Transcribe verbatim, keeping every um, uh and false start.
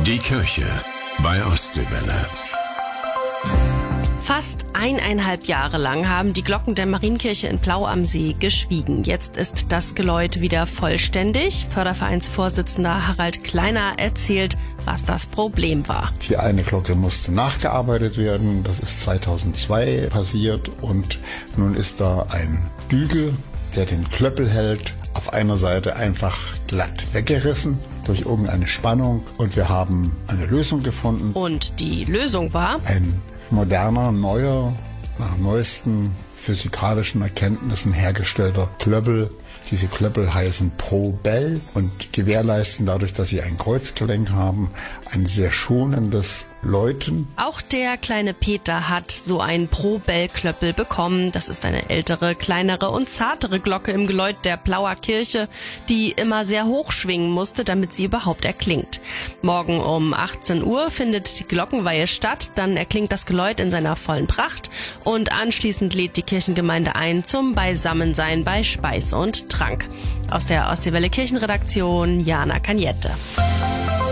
Die Kirche bei Ostseewelle. Fast eineinhalb Jahre lang haben die Glocken der Marienkirche in Plau am See geschwiegen. Jetzt ist das Geläut wieder vollständig. Fördervereinsvorsitzender Harald Kleiner erzählt, was das Problem war. Die eine Glocke musste nachgearbeitet werden. Das ist zweitausendzwei passiert. Und nun ist da ein Bügel, der den Klöppel hält, auf einer Seite einfach glatt weggerissen durch irgendeine Spannung. Und wir haben eine Lösung gefunden. Und die Lösung war ein moderner, neuer, nach neuesten physikalischen Erkenntnissen hergestellter Klöppel. Diese Klöppel heißen Pro-Bell und gewährleisten dadurch, dass sie ein Kreuzgelenk haben, ein sehr schonendes Läuten. Auch der kleine Peter hat so einen Pro-Bell-Klöppel bekommen. Das ist eine ältere, kleinere und zartere Glocke im Geläut der Plauer Kirche, die immer sehr hoch schwingen musste, damit sie überhaupt erklingt. Morgen um achtzehn Uhr findet die Glockenweihe statt. Dann erklingt das Geläut in seiner vollen Pracht und anschließend lädt die Kirchengemeinde ein zum Beisammensein bei Speis und Trank. Aus der Ostseewelle Kirchenredaktion Jana Cagnette.